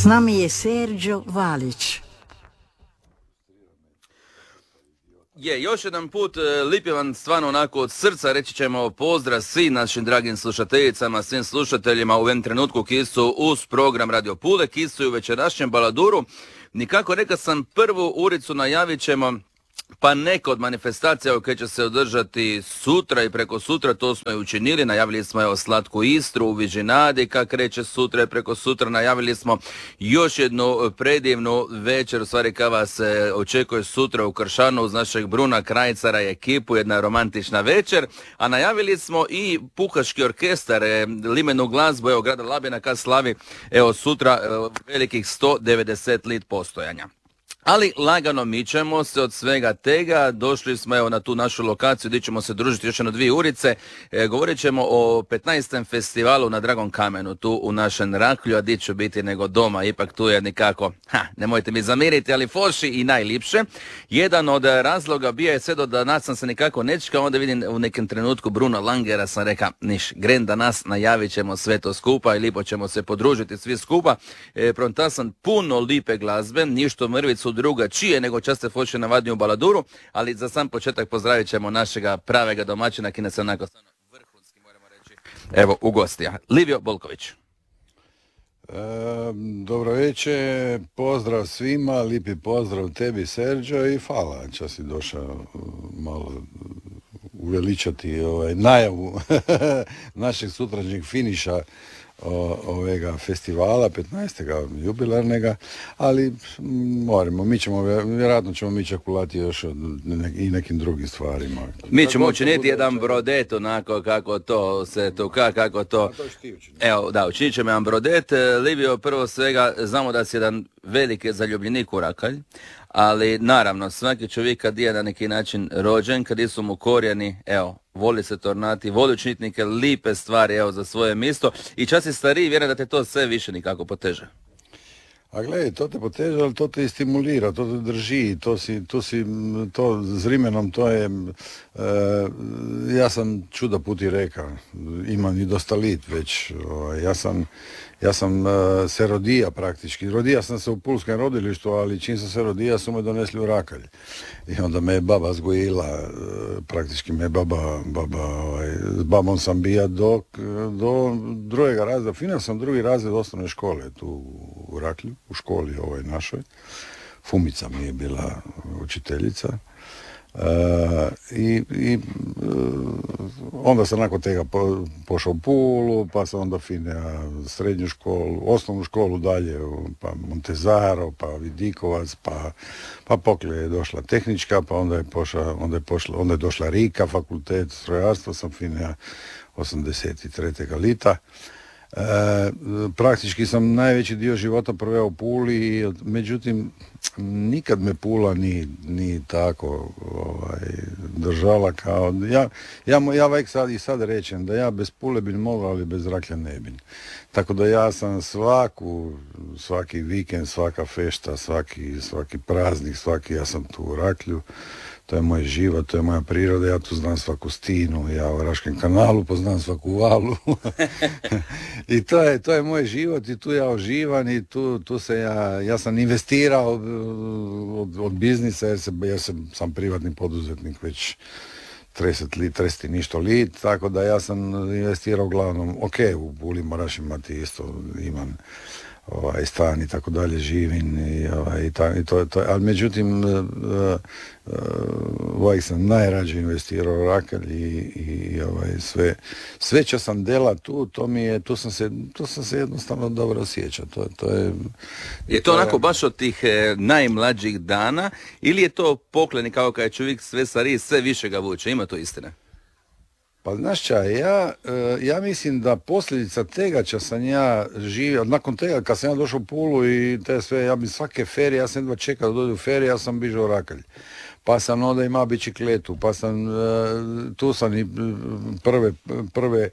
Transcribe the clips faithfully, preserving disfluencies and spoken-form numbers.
S nami je Serđo Valić. Je, još jedan put, lijep je vam stvarno onako od srca, reći ćemo pozdrav svim našim dragim slušateljicama, svim slušateljima u ovom trenutku ki su uz program Radio Pule, ki su u večerašnjem baladuru. Nikako rekao sam prvu uricu najavit ćemo, pa neka od manifestacija koje će se održati sutra i preko sutra, to smo i učinili, najavili smo evo Slatku Istru u Vižinadi, kak reće sutra i preko sutra, najavili smo još jednu predivnu večer, u stvari kava se očekuje sutra u Kršanu uz našeg Bruna Krajcara i ekipu, jedna romantična večer, a najavili smo i puhački orkestar, limenu glazbu, evo grada Labina kad slavi, evo sutra velikih sto devedeset let postojanja. Ali lagano mičemo se od svega tega, došli smo evo na tu našu lokaciju gdje ćemo se družiti još jedno dvije urice, e, govorit ćemo o petnaestom festivalu na Dragom kamenu tu u našem Raklju, a di ću biti nego doma, ipak tu je nikako, ha, nemojte mi zamiriti, ali foši i najlipše. Jedan od razloga bio je sve do danas sam se nikako nečekao, onda vidim u nekom trenutku Bruno Langera, sam reka, niš, gren danas najavit ćemo sve to skupa i lipo ćemo se podružiti svi skupa. E, pronta sam puno lipe glazbe, ništo mrvicu druga čije, nego časte foši na vadnju baladuru, ali za sam početak pozdravit ćemo našega pravega domaćina, ki nas onako vrhunski, moramo reći, evo, u gostija. Livio Bolković. E, dobro večer, pozdrav svima, lipi pozdrav tebi Serđo i hvala što si došao malo uveličati ovaj, najavu našeg sutrašnjeg finiša ovega festivala, petnaestog jubilarnega, ali moramo, mi ćemo, vjerojatno ćemo mi čakulati još od ne, i nekim drugim stvarima. Mi ćemo učiniti jedan brodet, onako kako to se to, kako to... Evo, da, učinit ćemo jedan brodet. Livio, prvo svega, znamo da si jedan veliki zaljubljenik u Rakalj, ali naravno, svaki čovjek kad je na neki način rođen, kad su mu korijeni, evo, voli se tornati, voli učiniti neke lipe stvari, evo, za svoje mjesto i čas je stariji, vjerujem da te to sve više nikako poteže. A gledaj, to te poteže, ali to te i stimulira, to te drži, to si, to si, to s vremenom, to je, e, ja sam čuda puti reka, imam i dosta lit već, o, ja sam, ja sam e, se rodija praktički, rodija sam se u pulskom rodilištu, ali čim sam se rodija su me donesli u Rakalj. I onda me je baba zgojila, e, praktički me je baba, baba, ovaj, s babom sam bija do, do drugega razreda, fina sam drugi razred osnovne škole tu u Raklju, u školi ovoj našoj. Fumica mi je bila učiteljica. E, i, i onda sam nakon tega po, pošao u Pulu, pa sam onda finja srednju školu, osnovnu školu dalje, pa Montezaro, pa Vidikovac, pa, pa poslije je došla tehnička, pa onda je, pošla, onda je, pošla, onda je došla Rika, fakultet strojarstva, sam finja osamdeset tri. lita. E, praktički sam najveći dio života proveo u Puli, međutim nikad me Pula ni, ni tako ovaj, držala kao, ja, ja, ja vek sad i sad rečem da ja bez Pule bi mogao, ali bez Raklja ne bi. Tako da ja sam svaku, svaki vikend, svaka fešta, svaki, svaki praznik, svaki, ja sam tu u Raklju. To je moj život, to je moja priroda, ja tu znam svaku stinu, ja u Raškem kanalu poznam svaku valu. I to je, to je moj život i tu ja uživam i tu, tu se ja, ja sam investirao od, od biznisa jer, se, jer sam, sam privatni poduzetnik već trideset li, trideset ništo lit, tako da ja sam investirao uglavnom, ok, u Puli moraš imati isto, imam ovaj stan i tako dalje, živim i, ovaj, i, ta, i to, to, ali međutim uh, uh, ovaj sam najrađe investirao u Rakalj i, i ovaj, sve, sve što sam dela tu, to mi je, tu sam se, tu sam se jednostavno dobro osjećao. To, to je, je to, to onako je, baš od tih eh, najmlađih dana ili je to pokleni kao kad je čovjek sve stariji, sve više ga vuče, ima to istine? Pa znaš ča, ja, ja mislim da posljedica tega ča sam ja živio, nakon tega kad sam ja došao u Pulu i te sve, ja bi svake ferije, ja sam jedva čekao da dođu u ferije, ja sam bižao u Rakalj. pa sam onda imao bicikletu, pa sam, tu sam i prve, prve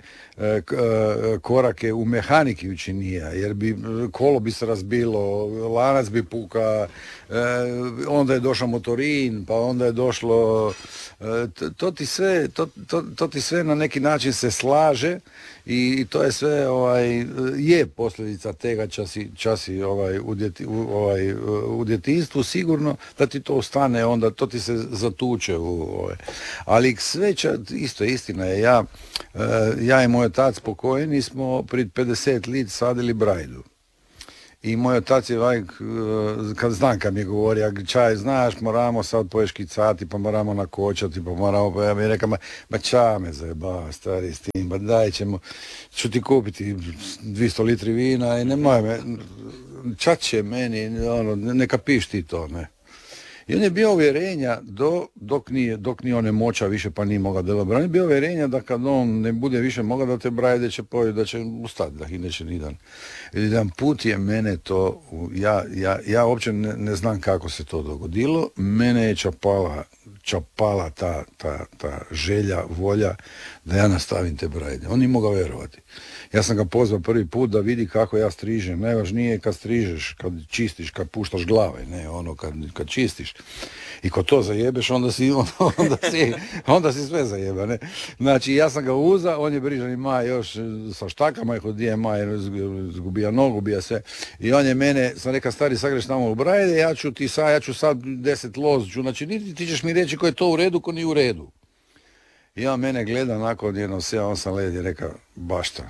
korake u mehaniki učinija, jer bi kolo bi se razbilo, lanac bi puka, onda je došao motorin, pa onda je došlo, to ti sve, to, to, to ti sve na neki način se slaže i, i to je sve, ovaj, je posljedica tega časi, časi ovaj, u, djeti, u, ovaj, u djetinjstvu sigurno da ti to ostane, onda to ti se zatuče u, ovaj. Ali sve ča, isto istina je, ja, ja i moj otac pokojni smo pred pedeset let sadili brajdu. I moj otac je vajk, kad znam kad mi je govorio, čaj, znaš, moramo sad poješkicati, pa moramo nakočati, pa moramo, pa ja mi je rekao, ma, ma ča me zajeba, stari, s tim, ba daj ćemo, ću ti kupiti dvjesto litri vina i nemoj me, ča će meni, ono, neka piš ti to, ne. I on je bio uvjerenja, do, dok, nije, dok nije on ne moća više pa nije mogao delo branje, bio uvjerenja da kad on ne bude više mogao da te brajde će pojeti, da će ustati, da ih neće nidan. Jedan put je mene to, ja, ja, ja uopće ne, ne znam kako se to dogodilo, mene je čapala, čapala ta, ta, ta želja, volja da ja nastavim te brajde. On nije mogao vjerovati. Ja sam ga pozvao prvi put da vidi kako ja strižem. Najvažnije je kad strižeš, kad čistiš, kad puštaš glave, ne ono kad, kad čistiš. I kad to zajebeš, onda si, onda si, onda si sve zajeba, ne. Znači, ja sam ga uza, on je brižani maj još sa štakama i hodije maj, zgubija nogu, bija sve. I on je mene, sam rekao, stari, sagreš tamo u brajde, ja ću ti sad, ja ću sad deset loz, ću, znači, niti ti ćeš mi reći ko je to u redu, ko nije u redu. I on mene gleda nakon jedno sedam osam let i rekao, bašta.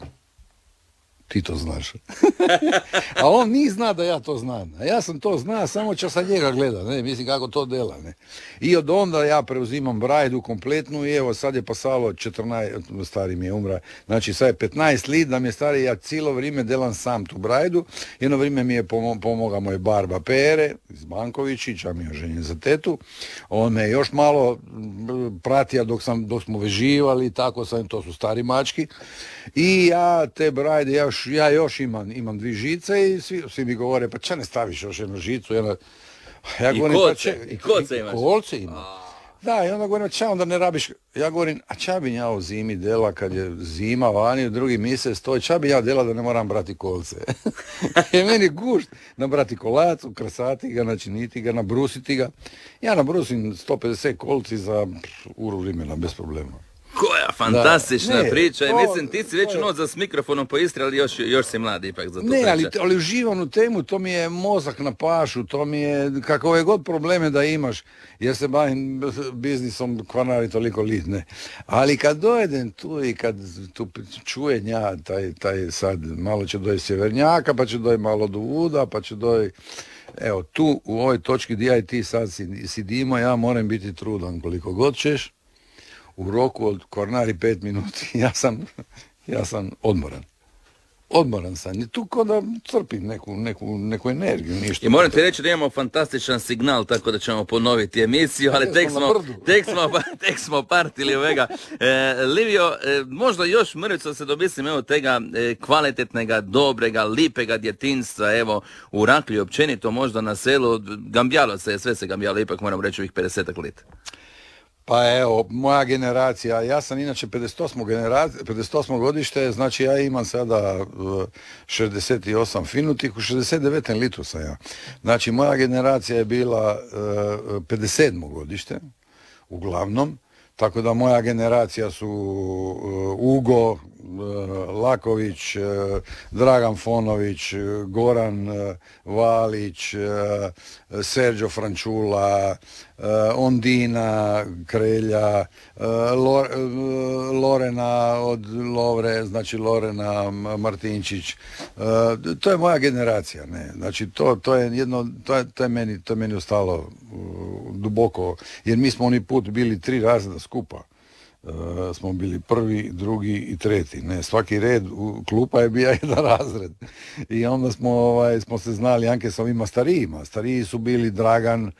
Ti to znaš. A on nije zna da ja to znam. A ja sam to zna, samo ću sa njega gleda, ne, mislim kako to dela, ne. I od onda ja preuzimam brajdu kompletnu i evo sad je pasalo četrnaest, stari mi je umra, znači sad je petnaest let da mi je stari, ja cijelo vrijeme delam sam tu brajdu, jedno vrijeme mi je pomogao moj barba Pere iz Bankovićića, mi je ženjen za tetu, on me još malo pratio dok, sam, dok smo veživali, tako sam, to su stari mački, i ja te brajde, ja još, ja još imam, imam dvije žice i svi, svi mi govore, pa če ne staviš još jednu žicu, jedna... Ja I govorim, kolce, pa če, i kolce imaš. I kolce ima. Da, i onda govorim, ča onda ne rabiš, ja govorim, a ča bi ja u zimi dela kad je zima vani, u drugi mjesec stoji, ča bi ja dela da ne moram brati kolce. Je meni gušt nabrati kolac, ukrasati ga, načiniti ga, nabrusiti ga. Ja nabrusim sto pedeset kolci za uru vremena, bez problema. Koja fantastična da, ne, priča. to, Mislim, ti si već u noć za s mikrofonom po Istri, ali još, još si mladi ipak za to ne, priča. ali, ali uživam u temu, to mi je mozak na pašu, to mi je, kakove god probleme da imaš, jer se bavim biznisom Kvarnari toliko lit, ne. Ali kad dojedem tu i kad tu čujem ja, taj, taj sad, malo će doj sjevernjaka, pa će doj malo do Vuda, pa će doj... Evo, tu u ovoj točki gdje ja i ti sad sidimo, ja moram biti trudan koliko god ćeš. U roku od Kvarnari pet minuti, ja sam, ja sam odmoran. Odmoran sam. I tu ko da crpim neku, neku, neku energiju. Ništa. I moram ti reći da imamo fantastičan signal, tako da ćemo ponoviti emisiju, ali tek smo, tek smo, tek smo partili ovega. E, Livio, e, možda još mrvico se domislim evo tega e, kvalitetnega, dobrega, lipega djetinjstva, evo u Raklji općenito, možda na selu, gambjalo se, sve se gambjalo, ipak moram reći ovih pedesetak let. Pa evo, moja generacija, ja sam inače pedeset osmo generacija, pedeset osmo godište, znači ja imam sada šezdeset osam finutih, u šezdeset devetom litru sam ja. Znači moja generacija je bila uh, pedeset sedmo godište, uglavnom, tako da moja generacija su uh, Ugo, uh, Laković, uh, Dragan Fonović, uh, Goran uh, Valić, uh, Sergio Frančula, uh, Ondina Krelja, uh, Lor, uh, Lorena od Lovre, znači Lorena Martinčić. Uh, to je moja generacija, ne. Znači to, to je jedno, to je, to je meni, to je meni ostalo uh, duboko, jer mi smo oni put bili tri razreda skupa. Uh, smo bili prvi, drugi i treti. Ne, svaki red u klupa je bio jedan razred. I onda smo, ovaj, smo se znali Janke sa ovima starijima. Stariji su bili Dragan,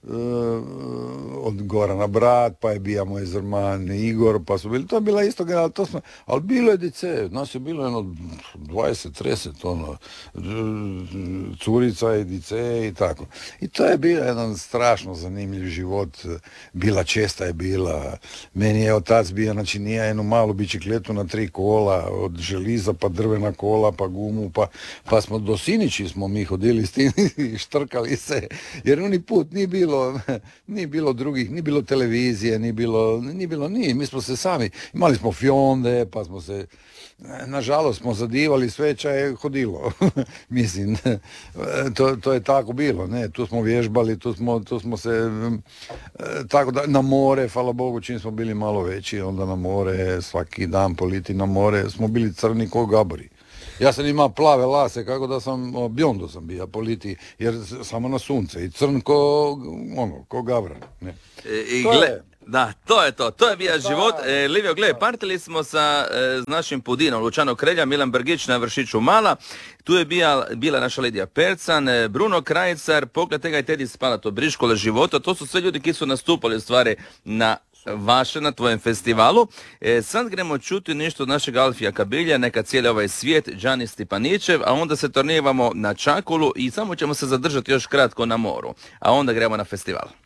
od Gorana brat, pa je bija moj Zrman, Igor, pa su bili, to je bila isto generalno, to smo, ali bilo je dice, nas je bilo jedno dvadeset trideset, ono, curica i dice i tako. I to je bio jedan strašno zanimljiv život, bila česta je bila, meni je otac bio, znači nije jednu malu bicikletu na tri kola, od želiza pa drvena kola, pa gumu, pa, pa smo do Sinići smo mi hodili s tim i štrkali se, jer oni put nije bilo nije bilo drugih, nije bilo televizije, nije bilo, nije bilo, nije, mi smo se sami, imali smo fionde, pa smo se, nažalost smo zadivali, sveća je hodilo, mislim, to, to je tako bilo, ne, tu smo vježbali, tu smo, tu smo se, tako da, na more, hvala Bogu, čim smo bili malo veći, onda na more, svaki dan politi na more, smo bili crni ko gabori. Ja sam imao plave lase, kako da sam, biondo sam bio politi, jer samo na sunce i crn ko, ono, ko gavran. Ne. I to gle, je. Da, to je to, to je bio život. E, Livio, gle, partili smo sa e, s našim pudinom, Lučano Krelja, Milan Brgić na Vršiću Mala, tu je bila, bila naša Lidija Percan, e, Bruno Krajicar, Pogled tega i Tedi Spalato, Briškole života, to su sve ljudi ki su nastupali u stvari na vaše, na tvojem festivalu. E, sad gremo čuti nešto od našeg Alfija Kabilja, Neka cijeli ovaj svijet, Đani Stipanićev, a onda se torniramo na Čakulu i samo ćemo se zadržati još kratko na moru, a onda gremo na festival.